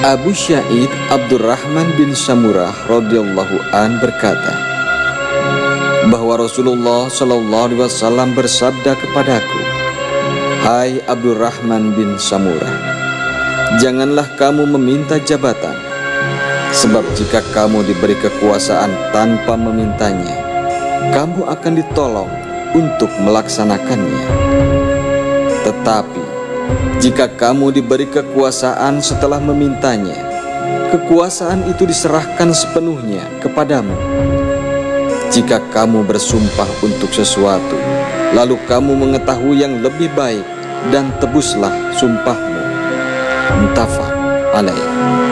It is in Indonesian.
Abu Syaid Abdurrahman bin Samurah radhiyallahu an berkata bahwa Rasulullah Shallallahu Alaihi Wasallam bersabda kepadaku, "Hai Abdurrahman bin Samurah, janganlah kamu meminta jabatan, sebab jika kamu diberi kekuasaan tanpa memintanya, kamu akan ditolong untuk melaksanakannya. Tetapi jika kamu diberi kekuasaan setelah memintanya, kekuasaan itu diserahkan sepenuhnya kepadamu. Jika kamu bersumpah untuk sesuatu, lalu kamu mengetahui yang lebih baik, dan tebuslah sumpahmu." Muttafaq alaih.